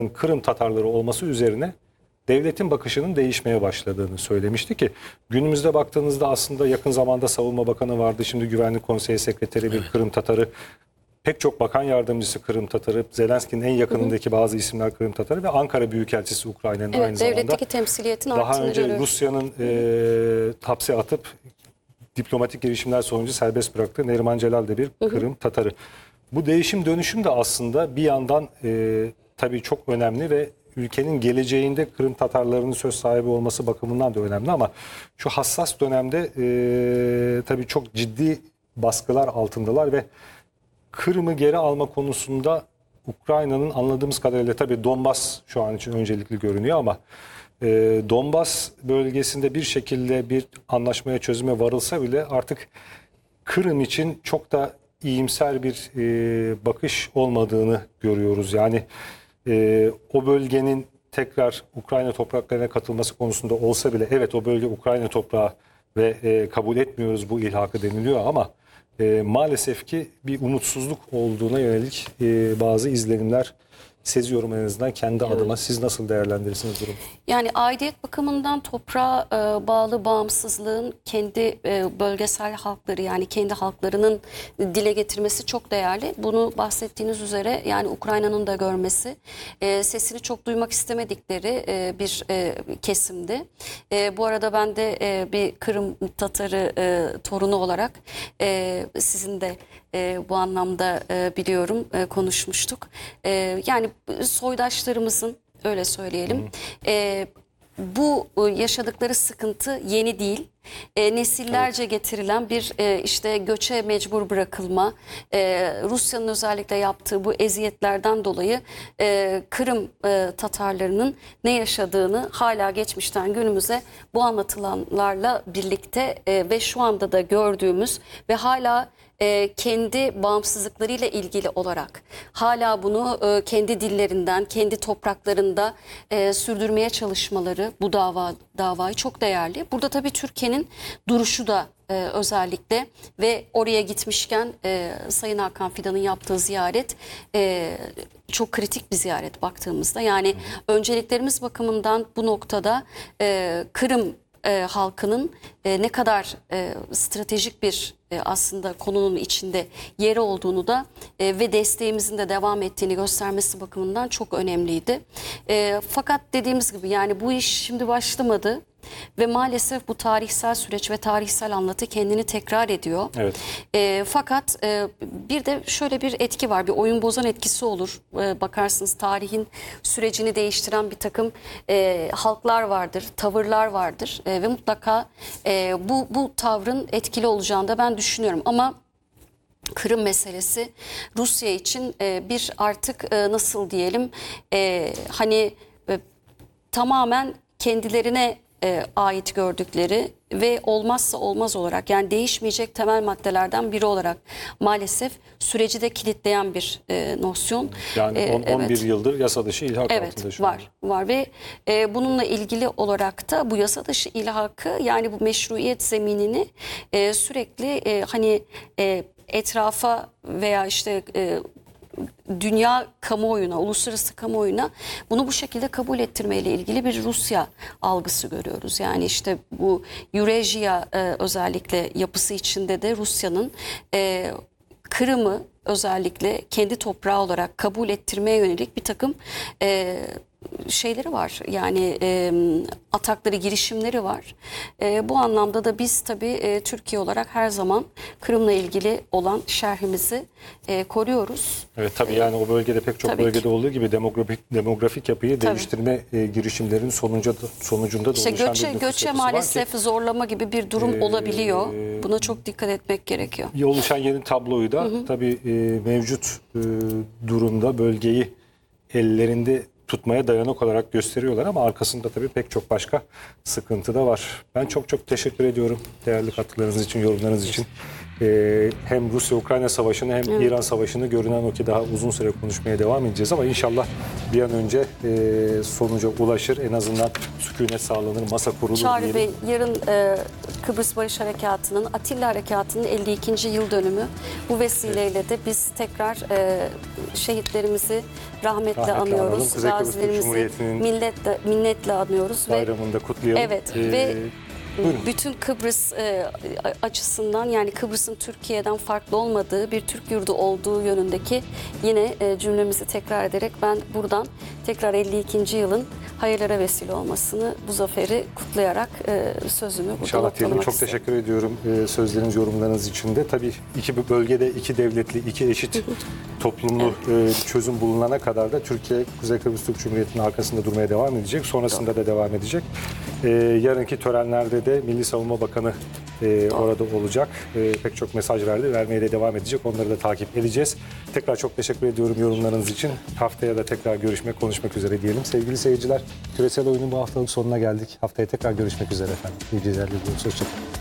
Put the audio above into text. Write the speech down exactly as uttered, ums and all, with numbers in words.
Kırım Tatarları olması üzerine devletin bakışının değişmeye başladığını söylemişti ki günümüzde baktığınızda aslında yakın zamanda Savunma Bakanı vardı. Şimdi Güvenlik Konseyi Sekreteri bir Kırım Tatarı. Pek çok bakan yardımcısı Kırım Tatarı, Zelenski'nin en yakınındaki bazı isimler Kırım Tatarı ve Ankara Büyükelçisi Ukrayna'nın evet, aynı zamanda. Devletteki temsiliyetin Daha arttığını önce görüyoruz. Rusya'nın e, hapse atıp diplomatik girişimler sonucu serbest bıraktığı Neriman Celal de bir Kırım Tatarı. Bu değişim dönüşüm de aslında bir yandan e, tabii çok önemli ve ülkenin geleceğinde Kırım Tatarlarının söz sahibi olması bakımından da önemli ama şu hassas dönemde e, tabii çok ciddi baskılar altındalar ve Kırım'ı geri alma konusunda Ukrayna'nın anladığımız kadarıyla tabii Donbas şu an için öncelikli görünüyor ama e, Donbas bölgesinde bir şekilde bir anlaşmaya, çözüme varılsa bile artık Kırım için çok da iyimser bir e, bakış olmadığını görüyoruz. Yani e, o bölgenin tekrar Ukrayna topraklarına katılması konusunda olsa bile evet o bölge Ukrayna toprağı ve e, kabul etmiyoruz bu ilhakı deniliyor ama e, maalesef ki bir umutsuzluk olduğuna yönelik e, bazı izlenimler seziyorum en azından kendi Evet. adıma. Siz nasıl değerlendirirsiniz durumu? Yani aidiyet bakımından toprağa e, bağlı bağımsızlığın kendi e, bölgesel halkları yani kendi halklarının dile getirmesi çok değerli. Bunu bahsettiğiniz üzere yani Ukrayna'nın da görmesi e, sesini çok duymak istemedikleri e, bir e, kesimdi. E, bu arada ben de e, bir Kırım Tatarı e, torunu olarak e, sizin de e, bu anlamda e, biliyorum e, konuşmuştuk. E, yani soydaşlarımızın öyle söyleyelim. E, bu yaşadıkları sıkıntı yeni değil. E, nesillerce evet. getirilen bir e, işte göçe mecbur bırakılma, e, Rusya'nın özellikle yaptığı bu eziyetlerden dolayı e, Kırım e, Tatarlarının ne yaşadığını hala geçmişten günümüze bu anlatılanlarla birlikte e, ve şu anda da gördüğümüz ve hala e, kendi bağımsızlıklarıyla ilgili olarak hala bunu e, kendi dillerinden, kendi topraklarında e, sürdürmeye çalışmaları bu dava davayı çok değerli. Burada tabii Türkiye'nin duruşu da e, özellikle ve oraya gitmişken e, Sayın Hakan Fidan'ın yaptığı ziyaret e, çok kritik bir ziyaret baktığımızda. Yani önceliklerimiz bakımından bu noktada e, Kırım e, halkının e, ne kadar e, stratejik bir e, aslında konunun içinde yeri olduğunu da e, ve desteğimizin de devam ettiğini göstermesi bakımından çok önemliydi. E, fakat dediğimiz gibi yani bu iş şimdi başlamadı. Ve maalesef bu tarihsel süreç ve tarihsel anlatı kendini tekrar ediyor. Evet. E, fakat e, bir de şöyle bir etki var. Bir oyun bozan etkisi olur. E, bakarsınız tarihin sürecini değiştiren bir takım e, halklar vardır, tavırlar vardır. E, ve mutlaka e, bu, bu tavrın etkili olacağını da ben düşünüyorum. Ama Kırım meselesi Rusya için e, bir artık e, nasıl diyelim e, hani e, tamamen kendilerine E, ait gördükleri ve olmazsa olmaz olarak yani değişmeyecek temel maddelerden biri olarak maalesef süreci de kilitleyen bir e, nosyon. Yani e, on, on bir evet. yıldır yasa dışı ilhak evet, altında şu var, an. var ve e, bununla ilgili olarak da bu yasa dışı ilhakı yani bu meşruiyet zeminini e, sürekli e, hani e, etrafa veya işte e, dünya kamuoyuna, uluslararası kamuoyuna bunu bu şekilde kabul ettirmeyle ilgili bir Rusya algısı görüyoruz. Yani işte bu Eurasya e, özellikle yapısı içinde de Rusya'nın e, Kırım'ı özellikle kendi toprağı olarak kabul ettirmeye yönelik bir takım e, şeyleri var. Yani e, atakları, girişimleri var. E, bu anlamda da biz tabii e, Türkiye olarak her zaman Kırım'la ilgili olan şerhimizi e, koruyoruz. Evet tabii yani o bölgede pek çok tabii bölgede ki. olduğu gibi demografik demografik yapıyı tabii. değiştirme e, girişimlerinin sonucu sonucunda da işte oluşan göçe, bir nüfus göçe yapısı maalesef var ki, zorlama gibi bir durum e, olabiliyor. Buna çok dikkat etmek gerekiyor. Oluşan yeni tabloyu da hı hı. tabii e, mevcut e, durumda bölgeyi ellerinde tutmaya dayanak olarak gösteriyorlar ama arkasında tabii pek çok başka sıkıntı da var. Ben çok çok teşekkür ediyorum değerli katkılarınız için, yorumlarınız için. e, hem Rusya-Ukrayna savaşını hem evet. İran savaşını görünen o ki daha uzun süre konuşmaya devam edeceğiz ama inşallah bir an önce e, sonuca ulaşır. En azından sükunet sağlanır, masa kurulur Çağrı diyelim. Bey, yarın e, Kıbrıs Barış Harekatı'nın, Atilla Harekatı'nın elli ikinci yıl dönümü. Bu vesileyle evet. de biz tekrar e, şehitlerimizi rahmetle, rahmetle anıyoruz. Gazilerimizi milletle, minnetle anıyoruz. Bayramında kutlayalım. Evet ee, ve buyurun. Bütün Kıbrıs e, açısından, yani Kıbrıs'ın Türkiye'den farklı olmadığı bir Türk yurdu olduğu yönündeki yine e, cümlemizi tekrar ederek ben buradan tekrar elli ikinci yılın hayırlara vesile olmasını, bu zaferi kutlayarak e, sözümü burada İnşallah noktalamak diyelim. Çok istedim. teşekkür ediyorum e, sözleriniz, yorumlarınız için de. Tabii iki bölgede iki devletli, iki eşit toplumlu evet. e, çözüm bulunana kadar da Türkiye, Kuzey Kıbrıs Türk Cumhuriyeti'nin arkasında durmaya devam edecek. Sonrasında Doğru. da devam edecek. E, yarınki törenlerde de Milli Savunma Bakanı e, orada olacak. E, pek çok mesaj verdi. Vermeye de devam edecek. Onları da takip edeceğiz. Tekrar çok teşekkür ediyorum yorumlarınız için. Haftaya da tekrar görüşmek, konuşmak üzere diyelim. Sevgili seyirciler, Küresel Oyun'un bu haftalık sonuna geldik. Haftaya tekrar görüşmek üzere efendim. İyi geceler diliyoruz. Hoşçakalın.